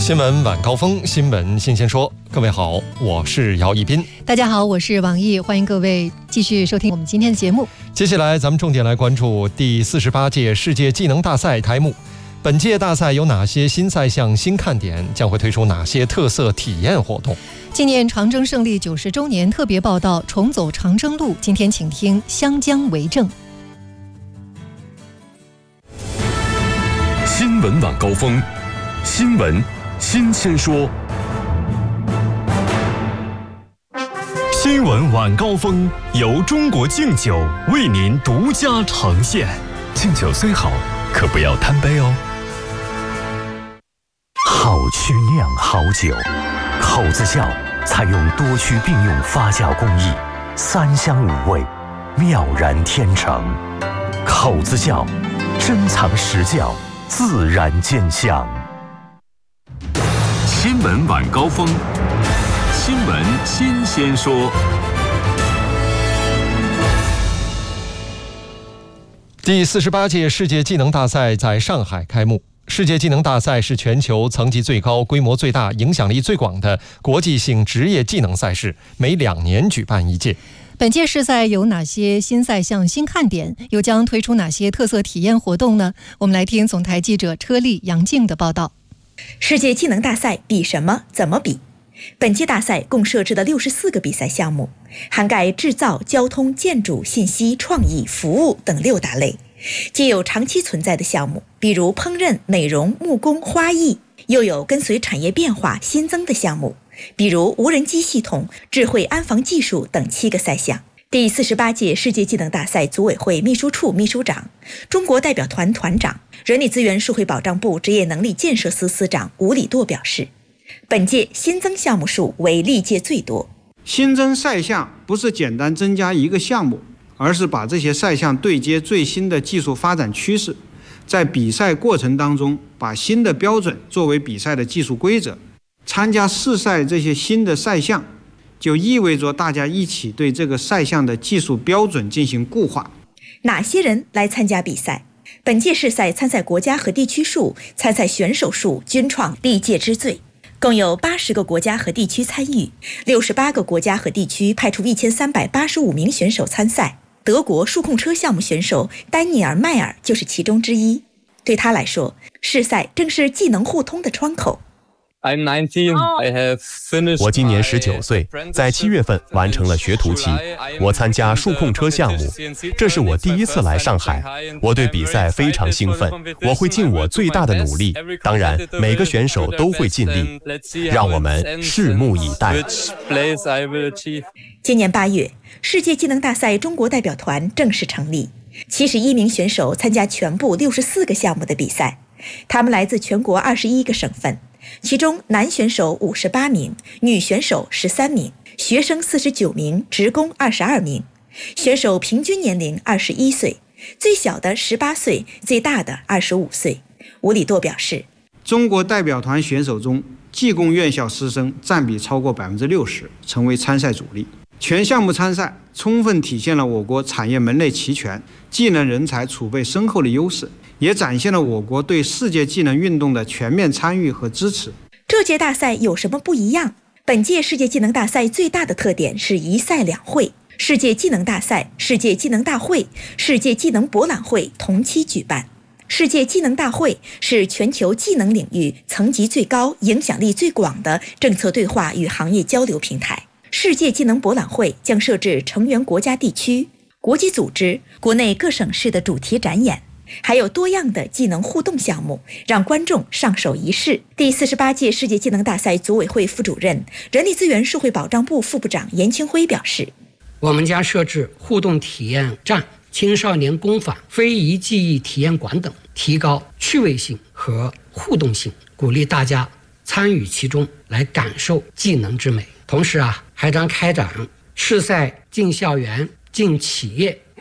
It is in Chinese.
新闻晚高峰，新闻新鲜说。各位好，我是姚一斌。 大家好，我是王毅，欢迎各位继续收听我们今天的节目。 接下来咱们重点来关注第48届世界技能大赛开幕。本届大赛有哪些新赛项、新看点？将会推出哪些特色体验活动？ 纪念长征胜利90周年特别报道《重走长征路》，今天请听湘江为证。 新闻晚高峰，新闻新鲜说。新闻晚高峰由中国敬酒为您独家呈现。敬酒虽好，可不要贪杯哦。好曲酿好酒，口子窖采用多区并用发酵工艺，3香5味，妙然天成。口子窖珍藏实窖，自然见香。新闻晚高峰，新闻新鲜说。 第48届世界技能大赛在上海开幕。世界技能大赛是全球层级最高、规模最大、影响力最广的国际性职业技能赛事，每2年举办一届。 本届世赛有哪些新赛项、新看点？又将推出哪些特色体验活动呢？我们来听总台记者车丽、杨静的报道。 世界技能大赛比什么？怎么比？本届大赛共设置了64个比赛项目，涵盖制造、交通、建筑、信息、创意、服务等6大类。既有长期存在的项目，比如烹饪、美容、木工、花艺，又有跟随产业变化新增的项目，比如无人机系统、智慧安防技术等7个赛项。第48届世界技能大赛组委会秘书处秘书长、中国代表团团长、人力资源社会保障部职业能力建设司司长吴礼舵表示，本届新增项目数为历届最多。 新增赛项不是简单增加一个项目，而是把这些赛项对接最新的技术发展趋势，在比赛过程当中把新的标准作为比赛的技术规则。参加试赛这些新的赛项，就意味着大家一起对这个赛项的技术标准进行固化。 哪些人来参加比赛？本届试赛参赛国家和地区数、参赛选手数均创历届之最，共有80个国家和地区参与，68个国家和地区派出1385名选手参赛。德国数控车项目选手丹尼尔·迈尔就是其中之一。对他来说，试赛正是技能互通的窗口。 我今年19岁，在7月份完成了学徒期。我参加数控车项目，这是我第1次来上海。我对比赛非常兴奋，我会尽我最大的努力。当然，每个选手都会尽力，让我们拭目以待。 今年8月，世界技能大赛中国代表团正式成立，71名选手参加全部64个项目的比赛，他们来自全国21个省份。其中男选手58名，女选手13名，学生49名，职工22名。选手平均年龄21岁，最小的18岁，最大的25岁。吴礼舵表示， 中国代表团选手中，技工院校师生占比超过60%，成为参赛主力。全项目参赛，充分体现了我国产业门类齐全、技能人才储备深厚的优势，也展现了我国对世界技能运动的全面参与和支持。 这届大赛有什么不一样？本届世界技能大赛最大的特点是一赛两会，世界技能大赛、世界技能大会、世界技能博览会同期举办。世界技能大会是全球技能领域层级最高、影响力最广的政策对话与行业交流平台。世界技能博览会将设置成员国家地区、国际组织、国内各省市的主题展演，还有多样的技能互动项目，让观众上手一试。第48届世界技能大赛组委会副主任、人力资源社会保障部副部长严清辉表示， 我们将设置互动体验站、青少年工坊、非遗技艺体验馆等，提高趣味性和互动性，鼓励大家参与其中，来感受技能之美。同时还将开展试赛进校园、进企业、